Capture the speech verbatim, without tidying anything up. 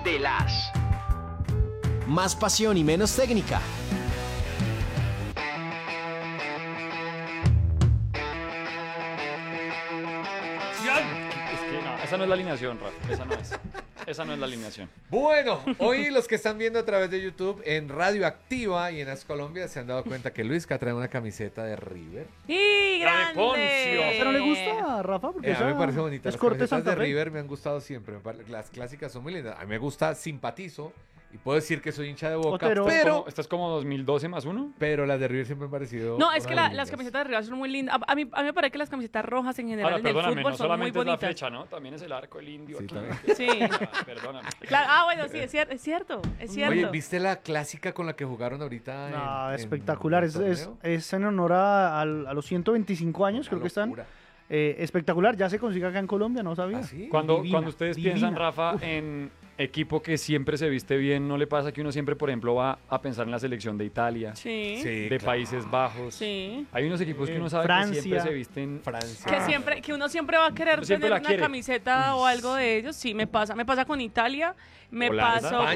de las. Más pasión y menos técnica. Es que no, esa no es la alineación, Rafa. Esa no es. Esa no es la alineación. Bueno, hoy los que están viendo a través de YouTube en Radio Activa y en As Colombia se han dado cuenta que Luisca trae una camiseta de River. ¡Y La de Poncio. grande! ¿Esa no le gusta a Rafa? Porque Eh, a mí me esa parece bonita. es Las corte camisetas Santa de Fe. River me han gustado siempre. Me pare- Las clásicas son muy lindas. A mí me gusta, simpatizo y puedo decir que soy hincha de Boca, Otero. Esta es pero, como- esta es como dos mil doce más uno. pero las de River siempre me han parecido. No, es una que la- de las lindas. camisetas de River son muy lindas. A, a mí, a mí me parece que las camisetas rojas en general Ahora, en el perdóname, fútbol no son muy solamente es la bonitas. flecha, ¿no? También es el arco, el indio Sí, aquí. también. Sí. Ah, perdóname. Claro, ah, bueno, sí, es, cier- es cierto, es cierto. Oye, ¿viste la clásica con la que jugaron ahorita? en- No, en espectacular. el Es, es, torneo? es en honor a, al- a los ciento veinticinco años, creo Una que están. locura. Eh, espectacular. Ya se consigue acá en Colombia, no sabía. ¿Ah, sí? Cuando, Divina, cuando ustedes divina. piensan, Rafa, Uf. en equipo que siempre se viste bien, ¿no le pasa que uno siempre, por ejemplo, va a pensar en la selección de Italia, Sí, sí. Sí, de claro. Países Bajos? Hay unos equipos que uno sabe Francia. que siempre se visten. Francia. Que siempre, que uno siempre va a querer Uno siempre tener la una quiere. camiseta o algo de ellos. Sí, me pasa, me pasa con Italia, me Holanda. pasó